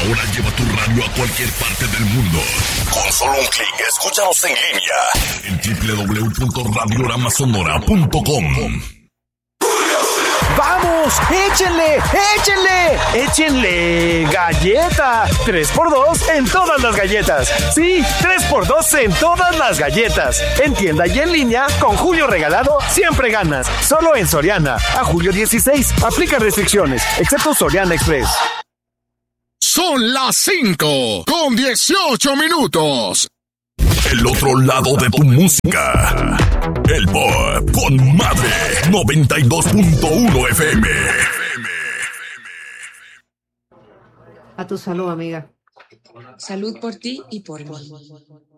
Ahora lleva tu radio a cualquier parte del mundo. Con solo un clic, escúchanos en línea en www.radioramasonora.com. ¡Vamos! ¡Échenle! ¡Échenle! ¡Échenle! ¡Galleta! 3x2 en todas las galletas. Sí, 3x2 en todas las galletas. En tienda y en línea, con Julio Regalado, siempre ganas. Solo en Soriana. A julio 16. Aplica restricciones, excepto Soriana Express. Son las 5:18. El otro lado de tu música. El Pop con Madre 92.1 FM. A tu salud, amiga. Salud por ti y por mí.